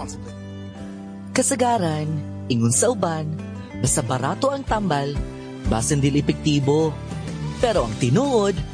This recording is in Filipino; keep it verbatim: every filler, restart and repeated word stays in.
responsibly. Kasagaran, ingon sa uban, basta barato ang tambal, basin dili epektibo. Pero ang tinuod,